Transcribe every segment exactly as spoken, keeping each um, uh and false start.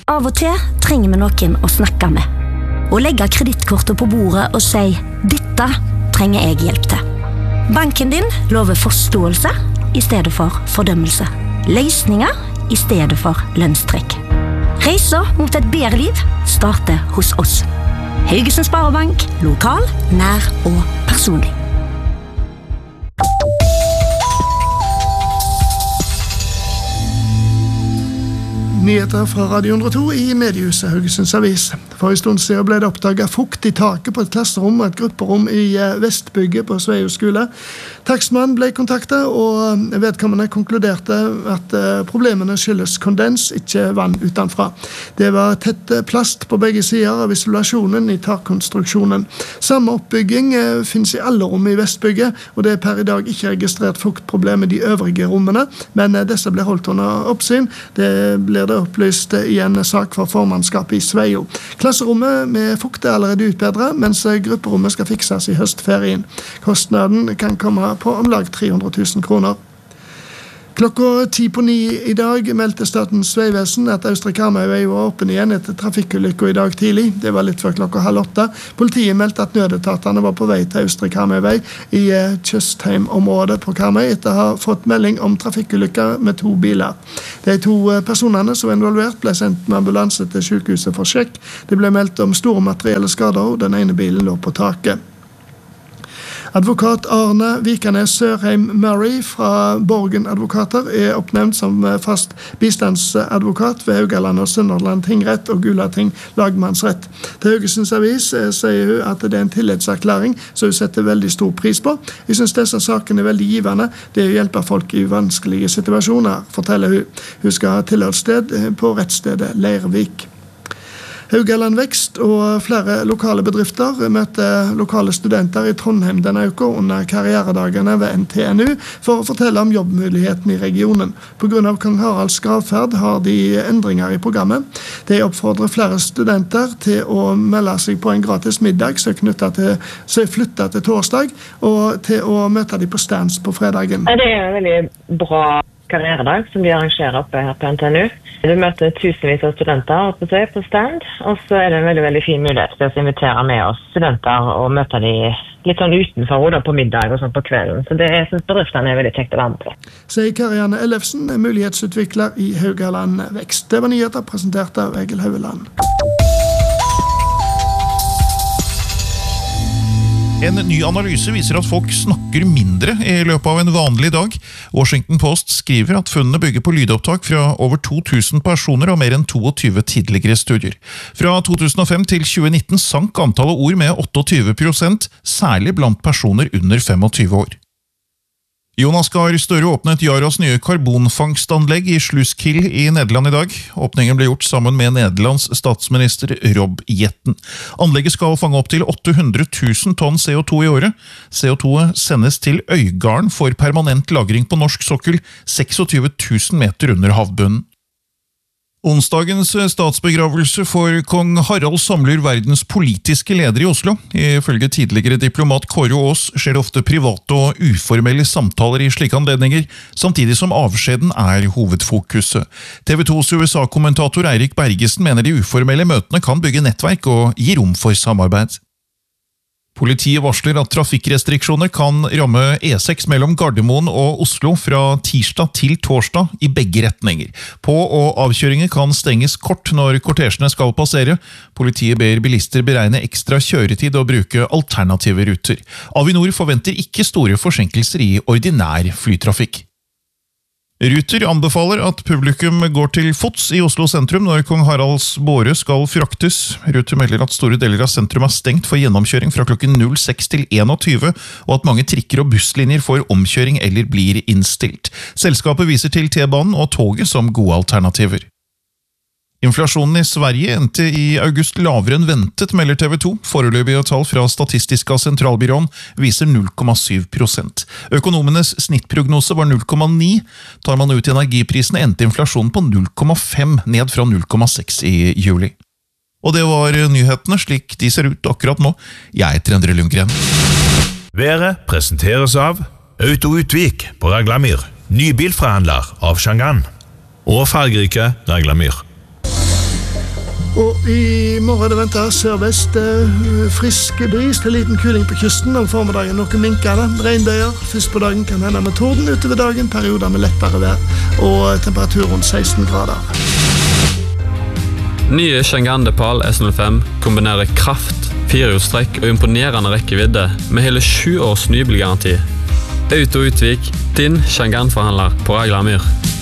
Av og til trenger vi noen å snakke med. Å legge kredittkortet på bordet og si «Dette trenger jeg hjelp til». Banken din lover forståelse i stedet for fordømmelse. Løsninger i stedet for lønnstrekk. Reisa mot et bedre liv starter hos oss. Haugesund Sparebank, lokal, nær og personlig. Nyheter fra Radio hundre og to i mediehuset Haugesunds Avis. For en stund siden ble det oppdaget fukt i taket på et klasserom og et grupperom i Vestbygget på Sveio skole. Takstmann ble kontaktet, og vedkommende konkluderte at problemene skyldes kondens, ikke vann utenfra. Det var tett plast på begge sider av isolasjonen i takkonstruksjonen. Samme oppbygging finnes i alle rom i Vestbygget, og det er per i dag ikke registrert fuktproblem i de øvrige rommene, men disse ble holdt under oppsyn. Det blir det opplyst i en sak for formannskapet i Sveio. Klasserommet med fukt er allerede utbedret, mens grupperommet skal fikses i høstferien. Kostnaden kan komme på om lag tre hundre tusen kroner. Klokka ti på ni i dag meldte Statens Vegvesen at Østre Karmøyvei var åpen igjen etter trafikkulykker i dag tidlig. Det var litt før klokka halv åtte. Politiet meldte at nødetatene var på vei til Østre Karmøyvei i Tjøstheim-området på Karmøy etter å ha fått melding om trafikkulykker med to biler. De to personene som var involvert ble sendt med ambulanse til sykehuset for sjekk. Det ble meldt om store materielle skader, og den ene bilen lå på taket. Advokat Arne Vikanes Sørheim Murray fra Borgen Advokater er oppnevnt som fast bistandsadvokat ved Haugaland og Sønderland tingrett og Gulating lagmannsrett. Til Haugesunds Avis sier hun at det er en tillitserklæring som hun setter veldig stor pris på. Jeg synes disse sakene er veldig givende. Det er å hjelpe folk i vanskelige situasjoner, forteller hun. Hun skal ha tilholdssted på rettsstedet Leirvik. Haugaland Vekst og flere lokale bedrifter møter lokale studenter i Trondheim denne uka under karrieredagene ved N T N U for å fortelle om jobbmulighetene i regionen. På grunn av Kong Haralds gravferd har de endringer i programmet. De oppfordrer flere studenter til å melde seg på en gratis middag som er knyttet til, som er flyttet til torsdag, og til å møte de på stands på fredagen. Det er en veldig bra karrieredag som de arrangerer oppe her på N T N U. Du møter tusenvis av studenter oppe på stand, og så er det en veldig, veldig fin mulighet til å invitere med oss studenter og møte de litt sånn utenfor da, på middag og sånn på kvelden. Så det er, synes bedriftene er veldig kjekt å være med på. Sier Karianne Ellefsen, mulighetsutvikler i Haugaland Vekst. Det var nyheter presentert av Egil Haugeland. En ny analyse viser at folk snakker mindre i løpet av en vanlig dag. Washington Post skriver at funnene bygger på lydopptak fra over to tusen personer og mer enn tjueto tidligere studier. Fra to tusen og fem til tjue nitten sank antallet ord med tjueåtte prosent, særlig blant personer under tjuefem år. Jonas Gahr Støre åpnet Yaras nye karbonfangstanlegg i Sluiskil i Nederland i dag. Åpningen ble gjort sammen med Nederlands statsminister Rob Jetten. Anlegget skal fange opp til åtte hundre tusen tonn C O to i året. C O to sendes til Øygarden for permanent lagring på norsk sokkel, tjueseks tusen meter under havbunnen. Onsdagens statsbegravelse for kong Harald samler verdens politiske ledere i Oslo. Ifølge tidligere diplomat Kåre Aas skjer det ofte private og uformelle samtaler i slike anledninger, samtidig som avskjeden er hovedfokuset. T V tos U S A-kommentator Eirik Bergesen mener de uformelle møtene kan bygge nettverk og gi rom for samarbeid. Politiet varsler at trafikkrestriksjoner kan ramme E seks mellom Gardermoen og Oslo fra tirsdag til torsdag i begge retninger. På- og avkjøringer kan stenges kort når kortesjene skal passere. Politiet ber bilister beregne ekstra kjøretid og bruke alternative ruter. Avinor forventer ikke store forsinkelser i ordinær flytrafikk. Ruter anbefaler at publikum går til fots i Oslo sentrum når kong Haralds båre skal fraktes. Ruter melder at store deler av sentrum er stengt for gjennomkjøring fra klokken null seks til tjueen, og at mange trikker og busslinjer får omkjøring eller blir innstilt. Selskapet viser til T-banen og toget som gode alternativer. Inflasjonen i Sverige endte i august lavere enn ventet, melder T V to. Foreløpige tall fra Statistiska sentralbyrån viser null komma syv prosent. Økonomenes snittprognose var null komma ni. Tar man ut energiprisene endte inflasjonen på null komma fem, ned fra null komma seks i juli. Og det var nyhetene slik de ser ut akkurat nå. Jeg heter Endre Lundgren. Været presenteres av Auto Utvik på Raglamyr, nybilforhandler av Shangan, og fargerike Raglamyr. Og i morgen det venter sørvest eh, frisk bris til liten kuling på kysten. Om formiddagen noe minkende, regnbøyer. Først på dagen kan hende med torden, utover dagen perioder med lettere vær og temperatur rundt seksten grader. Nye Chang'an Depal S null fem kombinerer kraft, firehjulstrekk og imponerende rekkevidde med hele sju års nybilgaranti. Auto Utvik, din Chang'an-forhandler på Aglamyr.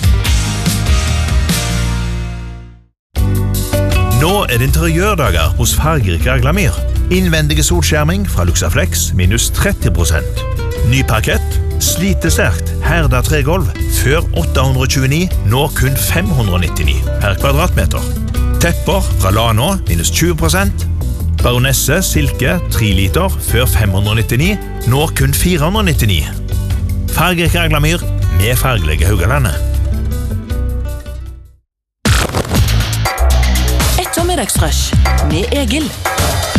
Nå er det interiørdager hos fargerike Aglamyr. Innvendige solskjerming fra Luxaflex minus tretti prosent. Ny parkett, slitesterkt, herda tregolv, før åtte hundre og tjueni, nå kun fem hundre og nittini per kvadratmeter. Tepper fra Lano minus tjue prosent. Baronesse Silke tre liter, før fem hundre og nittini, nå kun fire hundre og nittini. Fargerike Aglamyr med fargelige Haugalandet. Ettermiddagsrush med Egil.